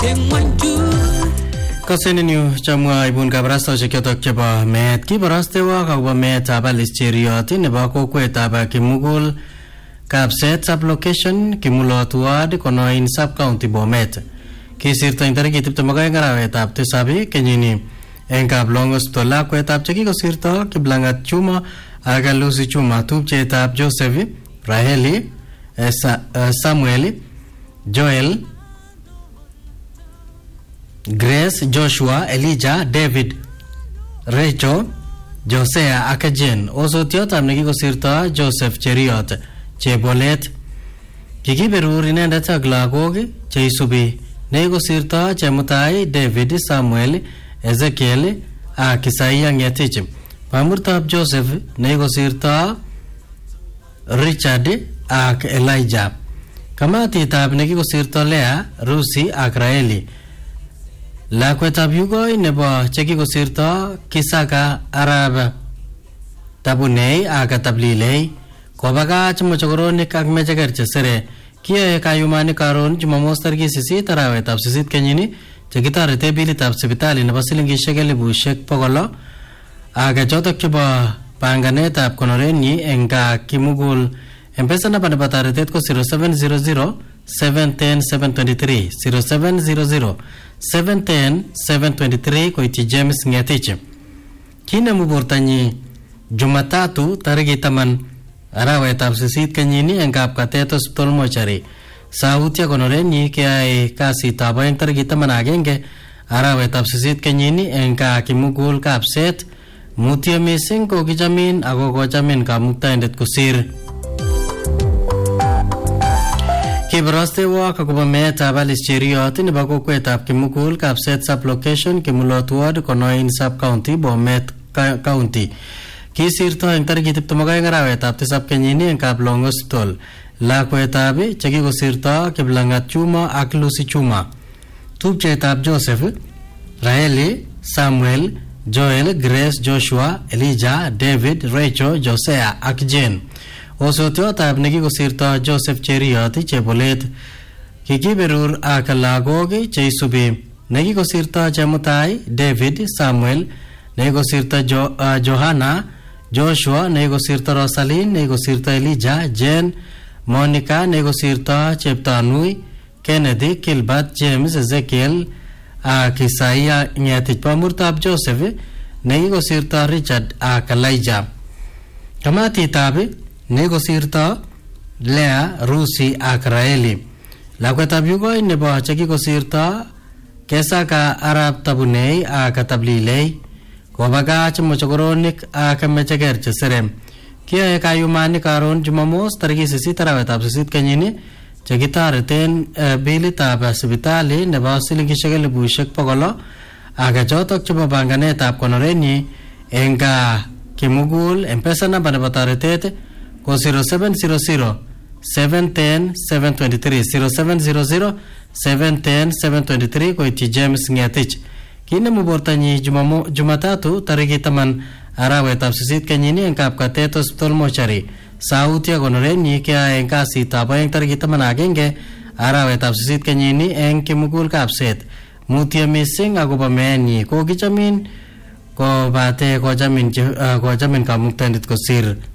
Kasenenyu chamwa ibun kabarastoshek chotok chebo meet kibarastewa akobo meetab Alice Cheriot nebo kokwetab Kimugul Kapset sublocation Kimulot Ward Konoin subcounty Bomet kisirto eng tarikit 22 arawetab 7 kenyini eng Kaplong Hospital lakwetab chekikosirto Kiplangat Chuma ak Lucy Chuma tupchetab Joseph Raheli Samuel Joel Grace Joshua Elijah David Rachel Josea Akajen osotiotab nekikosirto Joseph Cheriot Chebolet kikiberur inendet ak lagok cheisubi nekikosirto Chemutai David Samuel Ezekiel ak Isaiah Ngetich pamurtab Joseph nekikosirto Richard ak Elijah kamatitab nekikosirto Lea Rusi ak Raeli lakwetab yugoi nebo chekikosirto Kisaka Arab Tabunei ak Tablilei kobagach mochokoronik ak mecheker chesere kiyoe kayumani karon Jumamos tarikit 8 arawetab 8 kenyini chekitorete bilitab sipitali nebo silingishek 100,000 ak chotok chebo panganetab konorenyi eng Kimugul M-Pesa namba nebo taretet ko 0700 710 723 0700 710 723 koityi James Ngetich kinemu bortanyi Jumatatu tarikit 10 arawetab 8 kenyini eng Kapkatet Hospital Mochari sautia konorenyi keyae kasitab oeng tarikit 11 arawetab 8 kenyini eng Kimugul Kapset mutyo mising kokichamin ako kochamin kamuktaindet kosir kibarastewa akobo meetab Alice Cheriot nebo kokwetab Kimugul Kapset sublocation Kimulot Ward Konoin subcounty Bomet county kisirto eng tarikit 22 arawetab 7 kenyini eng Kaplong Hospital lakwetab chekikosirto Kiplangat Chuma ak Lucy Chuma tupchetab Joseph Raheli Samuel Joel Grace Joshua Elijah David Rachel Josea ak Jane osotiotab nekikosirto Joseph Cheriot Chebolet kikiberur ak lagok cheisubi nekikosirto Chemutai David Samuel nekikosirto Johanna Joshua nekikosirto Rosaline nekikosirto Elijah Jane Monica nekikosirto Cheptanui Kennedy Gilbert James Ezekiel ak Isaiah Ngetich pamurtab Joseph nekikosirto Richard ak Elijah kamatitab nekikosirto Lea Rusi ak Raeli lakwetab yugoi nebo chekikosirto Kesaka Arab Tabunei ak Tablilei kobagach mochokoronik ak mecheker chesere kiyoe kayumani karon Jumamos tarikit 8 arawetab 8 kenyini chekitoreten bilitab sipitali nebo silingishek 100,000 ak chotok chebo panganetab konorenyi eng Kimugul M-Pesa namba nebo taretet ko 0700 710 723 0700 710 723 koityi James Ngetich kinemu bortanyi Jumatatu tarikit 10 arawetab 8 kenyini eng Kapkatet Hospital Mochari sautia konorenyi keyae eng kasitab oeng tarikit 11 arawetab 8 kenyini eng Kimugul Kapset mutyo mising akobo meenyi kokichamin kobate kochamin kamuktaindet kosir